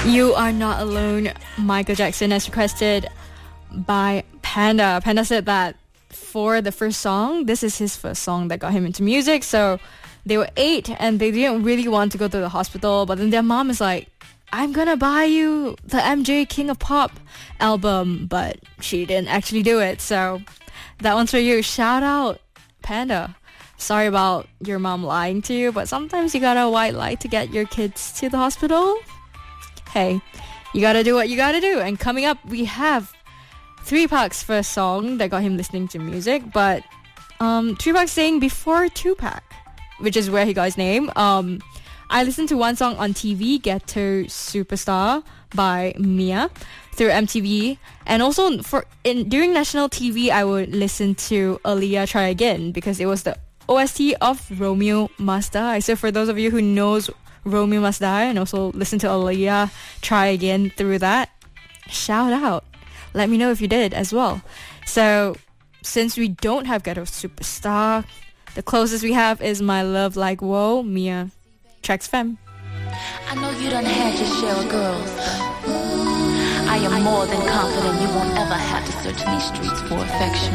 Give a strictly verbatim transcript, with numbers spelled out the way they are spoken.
You Are Not Alone, Michael Jackson, as requested by Panda. Panda said that for the first song, this is his first song that got him into music. So they were eight and they didn't really want to go to the hospital. But then their mom is like, I'm gonna buy you the M J King of Pop album. But she didn't actually do it. So that one's for you. Shout out, Panda. Sorry about your mom lying to you, but sometimes you gotta white lie to get your kids to the hospital. Hey, you gotta do what you gotta do. And coming up, we have three Park's first song that got him listening to music. But um, three Park saying before Tupac, which is where he got his name. Um, I listened to one song on T V, Ghetto Superstar by Mia, through M T V. And also for in during national T V, I would listen to Aaliyah Try Again because it was the O S T of Romeo Must Die. So for those of you who knows Romeo Must Die and also listen to Aaliyah Try Again through that, shout out. Let me know if you did as well. So since we don't have Ghetto Superstar, the closest we have is My Love Like Whoa, Mia, Trax Femme. I know you done had your share of girls, but I am more than confident you won't ever have to search these streets for affection.